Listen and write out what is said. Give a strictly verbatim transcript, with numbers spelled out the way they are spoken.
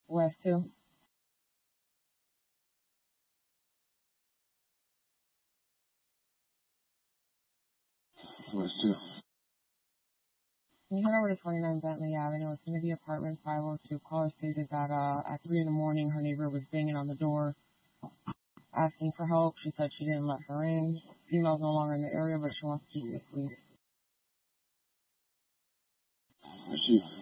West two. West two. Can you head over to twenty-nine Bentley Avenue? It's going to be apartment five oh two. Caller stated that uh, at three in the morning her neighbor was banging on the door asking for help. She said she didn't let her in. Female's no longer in the area, but she wants to keep it, please. I see.